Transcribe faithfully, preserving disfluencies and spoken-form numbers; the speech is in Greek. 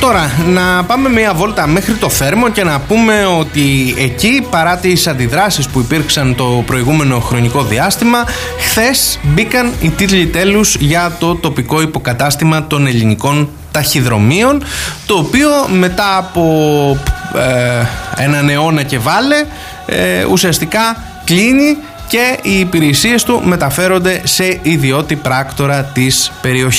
Τώρα να πάμε μια βόλτα μέχρι το Θέρμο και να πούμε ότι εκεί, παρά τις αντιδράσεις που υπήρξαν το προηγούμενο χρονικό διάστημα, χθες μπήκαν οι τίτλοι τέλους για το τοπικό υποκατάστημα των ελληνικών ταχυδρομείων, το οποίο μετά από ε, έναν αιώνα και βάλε ε, ουσιαστικά κλείνει και οι υπηρεσίες του μεταφέρονται σε ιδιώτη πράκτορα της περιοχής.